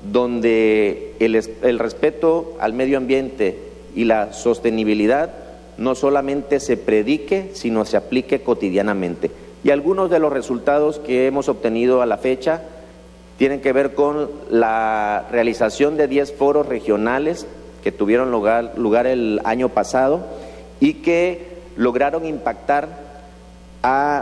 donde el respeto al medio ambiente y la sostenibilidad no solamente se predique, sino se aplique cotidianamente. Y algunos de los resultados que hemos obtenido a la fecha tienen que ver con la realización de 10 foros regionales que tuvieron lugar el año pasado y que lograron impactar a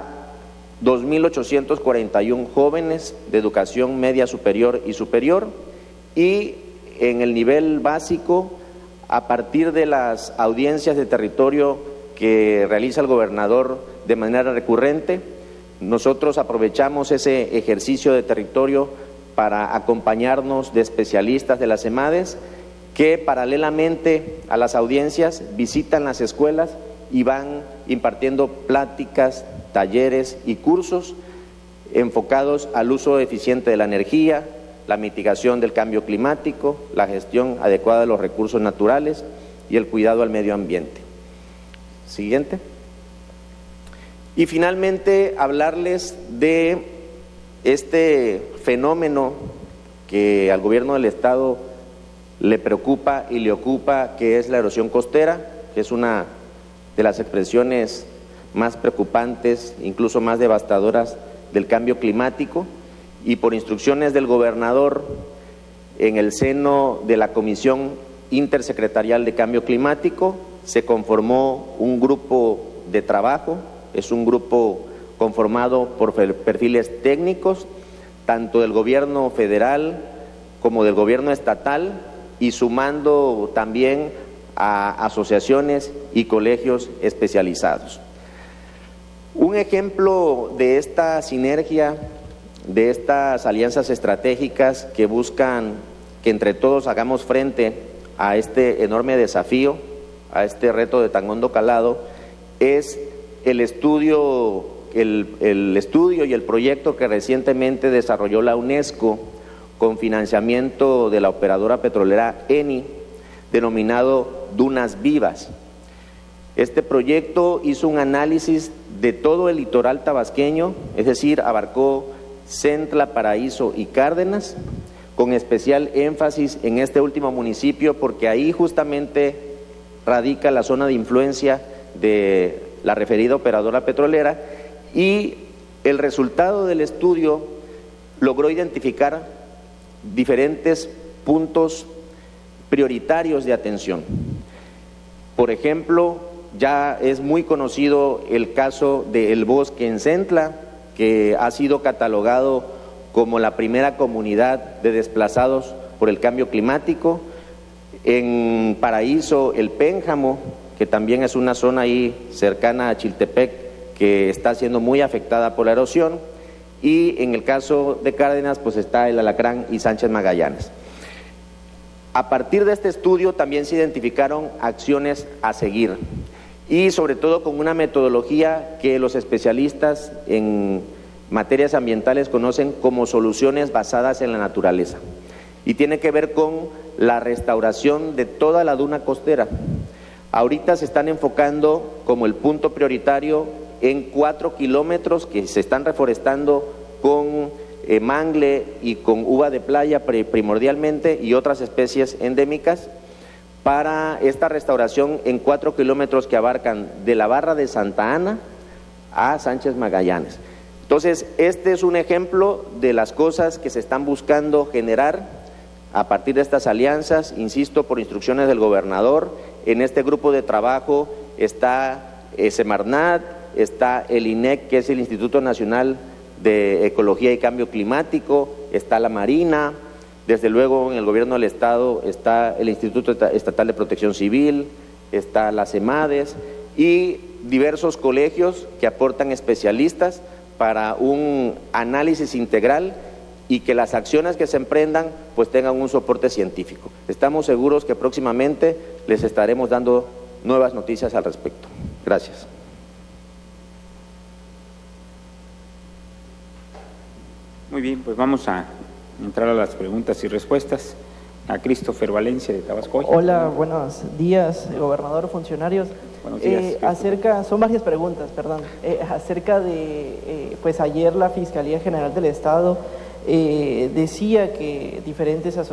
2.841 jóvenes de educación media superior y superior, y en el nivel básico, a partir de las audiencias de territorio que realiza el gobernador de manera recurrente, nosotros aprovechamos ese ejercicio de territorio para acompañarnos de especialistas de las EMADES que paralelamente a las audiencias visitan las escuelas y van impartiendo pláticas, talleres y cursos enfocados al uso eficiente de la energía, la mitigación del cambio climático, la gestión adecuada de los recursos naturales y el cuidado al medio ambiente. Siguiente. Y finalmente hablarles de este fenómeno que al gobierno del estado le preocupa y le ocupa, que es la erosión costera, que es una de las expresiones más preocupantes, incluso más devastadoras del cambio climático, y por instrucciones del gobernador, en el seno de la Comisión Intersecretarial de Cambio Climático, se conformó un grupo de trabajo. Es un grupo conformado por perfiles técnicos, tanto del gobierno federal como del gobierno estatal, y sumando también a asociaciones y colegios especializados. Un ejemplo de esta sinergia, de estas alianzas estratégicas que buscan que entre todos hagamos frente a este enorme desafío, a este reto de tan hondo calado, es el estudio y el proyecto que recientemente desarrolló la UNESCO con financiamiento de la operadora petrolera Eni, denominado Dunas Vivas. Este proyecto hizo un análisis de todo el litoral tabasqueño, es decir, abarcó Centla, Paraíso y Cárdenas, con especial énfasis en este último municipio porque ahí justamente radica la zona de influencia de la referida operadora petrolera, y el resultado del estudio logró identificar diferentes puntos prioritarios de atención. Por ejemplo, ya es muy conocido el caso del bosque en Centla, que ha sido catalogado como la primera comunidad de desplazados por el cambio climático. En Paraíso, el Pénjamo, que también es una zona ahí cercana a Chiltepec, que está siendo muy afectada por la erosión, y en el caso de Cárdenas, pues está el Alacrán y Sánchez Magallanes. A partir de este estudio también se identificaron acciones a seguir, y sobre todo con una metodología que los especialistas en materias ambientales conocen como soluciones basadas en la naturaleza, y tiene que ver con la restauración de toda la duna costera. Ahorita se están enfocando como el punto prioritario en 4 kilómetros que se están reforestando con mangle y con uva de playa primordialmente y otras especies endémicas, para esta restauración en 4 kilómetros que abarcan de la Barra de Santa Ana a Sánchez Magallanes. Entonces, este es un ejemplo de las cosas que se están buscando generar a partir de estas alianzas, insisto, por instrucciones del gobernador. En este grupo de trabajo está Semarnat, está el INEC, que es el Instituto Nacional de Ecología y Cambio Climático, está la Marina, desde luego en el gobierno del estado está el Instituto Estatal de Protección Civil, está las EMADES y diversos colegios que aportan especialistas para un análisis integral y que las acciones que se emprendan pues tengan un soporte científico. Estamos seguros que próximamente les estaremos dando nuevas noticias al respecto. Gracias. Muy bien, pues vamos a entrar a las preguntas y respuestas. A Christopher Valencia de Tabasco. Hola, buenos días, gobernador, funcionarios. Buenos días. Son varias preguntas, perdón. Acerca de, pues ayer la Fiscalía General del Estado decía que diferentes asociaciones